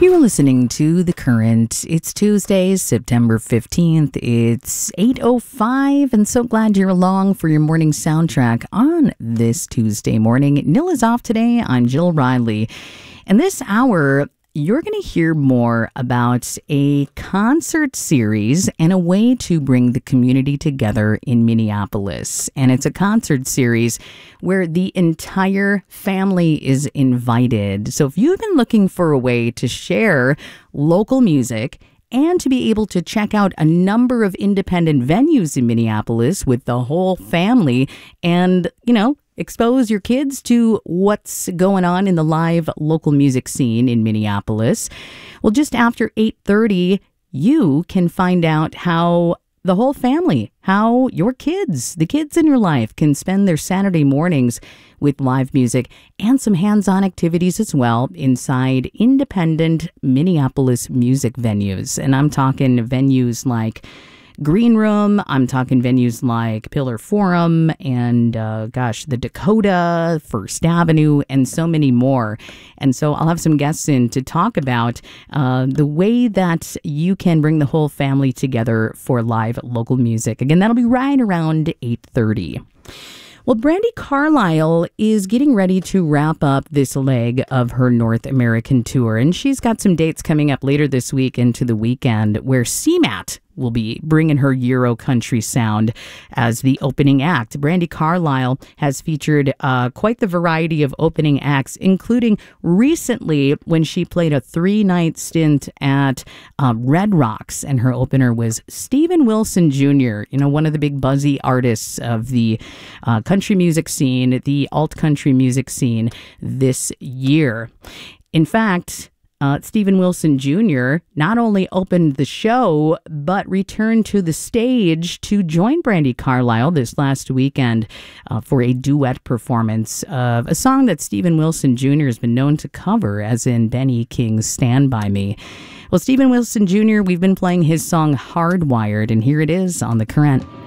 You're listening to The Current. It's Tuesday, September 15th. It's 8:05, and so glad you're along for your morning soundtrack on this Tuesday morning. Nil is off today. I'm Jill Riley. And this hour, you're going to hear more about a concert series and a way to bring the community together in Minneapolis. And it's a concert series where the entire family is invited. So if you've been looking for a way to share local music and to be able to check out a number of independent venues in Minneapolis with the whole family and, expose your kids to what's going on in the live local music scene in Minneapolis. Well, just after 8:30, you can find out how the whole family, how your kids, the kids in your life, can spend their Saturday mornings with live music and some hands-on activities as well inside independent Minneapolis music venues. And I'm talking venues like Green Room, I'm talking venues like Pillar Forum and, the Dakota, First Avenue, and so many more. And so I'll have some guests in to talk about the way that you can bring the whole family together for live local music. Again, that'll be right around 8:30. Well, Brandi Carlile is getting ready to wrap up this leg of her North American tour, and she's got some dates coming up later this week into the weekend where CMAT will be bringing her Euro country sound as the opening act. Brandi Carlile has featured quite the variety of opening acts, including recently when she played a 3-night stint at Red Rocks, and her opener was Steven Wilson Jr., one of the big buzzy artists of the country music scene, the alt country music scene this year. In fact, Steven Wilson Jr. not only opened the show, but returned to the stage to join Brandi Carlile this last weekend for a duet performance of a song that Steven Wilson Jr. has been known to cover, as in Benny King's Stand By Me. Well, Steven Wilson Jr., we've been playing his song Hardwired, and here it is on The Current.